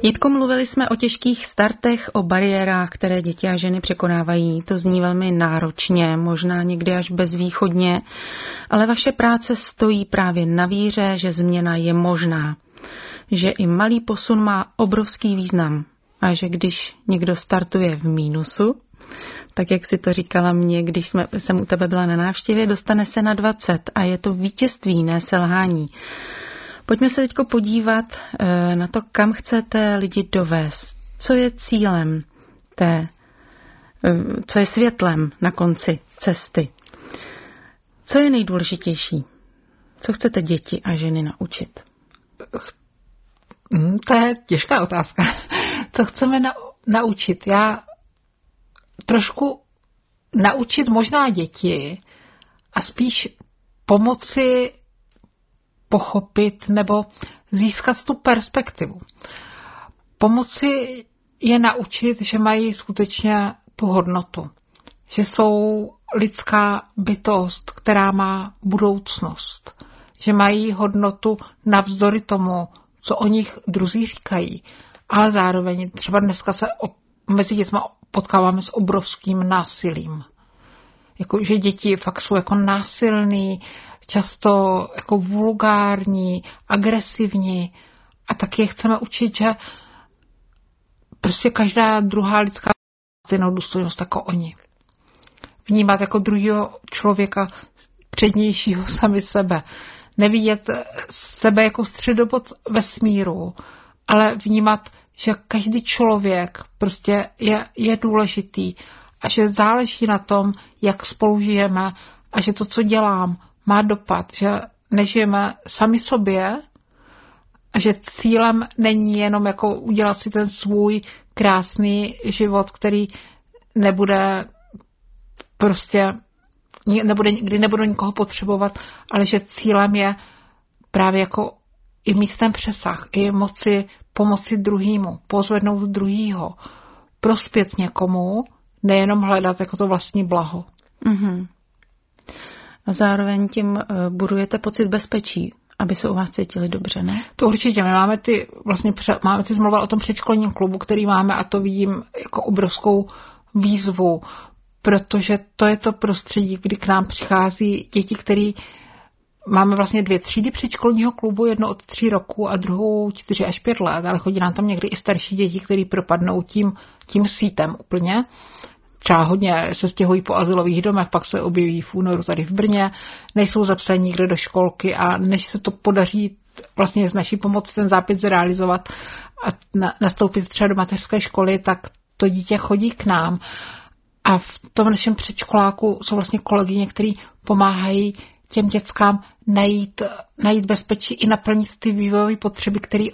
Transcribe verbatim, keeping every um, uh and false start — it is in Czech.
Jitko, mluvili jsme o těžkých startech, o bariérách, které děti a ženy překonávají. To zní velmi náročně, možná někdy až bezvýchodně, ale vaše práce stojí právě na víře, že změna je možná, že i malý posun má obrovský význam a že když někdo startuje v mínusu, tak jak si to říkala mě, když jsme, jsem u tebe byla na návštěvě, dostane se na dvacet a je to vítězství, ne selhání. Pojďme se teď podívat na to, kam chcete lidi dovést. Co je cílem té, co je světlem na konci cesty? Co je nejdůležitější? Co chcete děti a ženy naučit? To je těžká otázka. Co chceme na, naučit? Já trošku naučit možná děti a spíš pomoci pochopit nebo získat tu perspektivu. Pomoci je naučit, že mají skutečně tu hodnotu. Že jsou lidská bytost, která má budoucnost. Že mají hodnotu navzdory tomu, co o nich druzí říkají. Ale zároveň třeba dneska se mezi dětmi potkáváme s obrovským násilím. Jako, že děti fakt jsou jako násilný, často jako vulgární, agresivní a taky je chceme učit, že prostě každá druhá lidská má stejnou důstojnost jako oni. Vnímat jako druhého člověka přednějšího sami sebe. Nevidět sebe jako středobod vesmíru, ale vnímat, že každý člověk prostě je, je důležitý a že záleží na tom, jak spolu žijeme a že to, co dělám, má dopad, že nežijeme sami sobě a že cílem není jenom jako udělat si ten svůj krásný život, který nebude prostě, nebude, kdy nebudu nikoho potřebovat, ale že cílem je právě jako i mít ten přesah, i moci pomoci druhému, pozvednout druhýho, prospět někomu, nejenom hledat jako to vlastní blaho. Mm-hmm. A zároveň tím budujete pocit bezpečí, aby se u vás cítili dobře, ne? To určitě. My máme ty, vlastně máme ty zmluva o tom předškolním klubu, který máme a to vidím jako obrovskou výzvu, protože to je to prostředí, kdy k nám přichází děti, který máme vlastně dvě třídy předškolního klubu, jedno od tří roku a druhou čtyři až pět let, ale chodí nám tam někdy i starší děti, který propadnou tím, tím sítem úplně. Třeba hodně se stěhují po azylových domech, pak se objeví v únoru tady v Brně, nejsou zapsaní nikde do školky a než se to podaří vlastně s naší pomocí ten zápis zrealizovat a nastoupit třeba do mateřské školy, tak to dítě chodí k nám. A v tom našem předškoláku jsou vlastně kolegyně, který pomáhají těm dětskám najít, najít bezpečí i naplnit ty vývojové potřeby, které